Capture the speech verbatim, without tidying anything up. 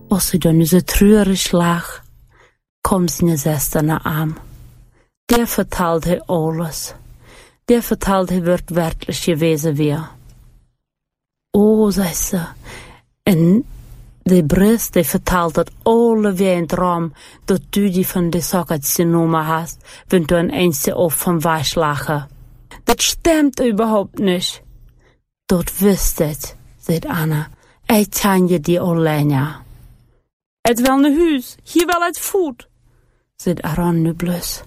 Als hij dan nu zo treurig lag, kwam zijn zuster naar hem. Der vertelde hij alles. Der vertelde hij wat werkelijk geweest weer. Oh, zei ze. En de brist, die vertelt dat alle weer een droom, dat du die van de zaken genomen hast, want du een eindje op van wijslagen. Dat stemt überhaupt niet. Dat wist het, zei Anna. Ik kan je die alleen, ja. Het wel een huis, hier wel het voet, zei Aaron nu blus.